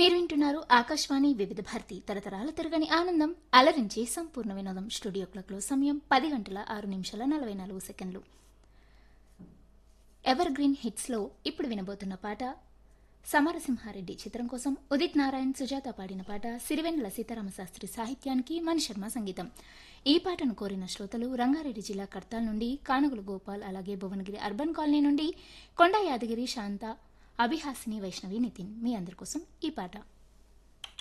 మీరు వింటున్నారు ఆకాశవాణి వివిధ భారతి తరతరాల తిరగని ఆనందం అలరించి సంపూర్ణ వినోదం. స్టూడియో క్లాక్లో సమయం 10 గంటల 6 నిమిషాల 44 సెకండ్లు. ఎవర్ గ్రీన్ హిట్స్లో ఇప్పుడు వినబోతున్న పాట సమరసింహారెడ్డి చిత్రం కోసం ఉదిత్ నారాయణ్ సుజాత పాడిన పాట. సిరివెన్నెల సీతారామశాస్త్రి సాహిత్యానికి మణిశర్మ సంగీతం. ఈ పాటను కోరిన శ్రోతలు రంగారెడ్డి జిల్లా కర్తాల్ నుండి కానుగుల గోపాల్, అలాగే భువనగిరి అర్బన్ కాలనీ నుండి కొండా యాదగిరి, శాంత, అభిహాసిని, వైష్ణవి, నితిన్. మీ అందరి కోసం ఈ పాట.